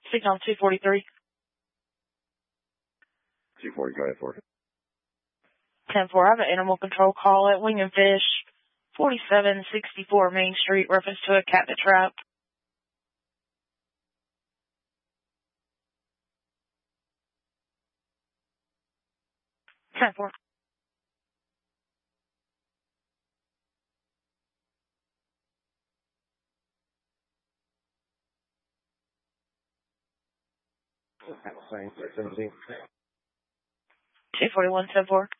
Signal 243. 240, go ahead for it. 10-4, I have an animal control call at Wing and Fish, 4764 Main Street, reference to a cat in a trap. Ten four. Same, 17. 241 10-4.